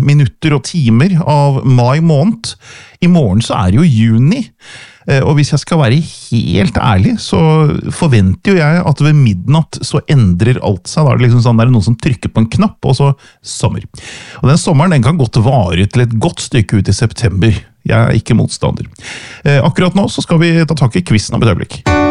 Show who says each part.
Speaker 1: minutter og timer av mai måned. I morgen så det jo juni, og hvis jeg skal være helt ærlig, så forventer jo jeg at ved midnatt så endrer alt seg. Da det liksom sånn, det noen som trykker på en knapp, og så sommer. Og den sommeren den kan godt vare til et godt stykke ut i september. Jeg ikke motstander. Akkurat nå så skal vi ta tak i quizen om et øyeblikk.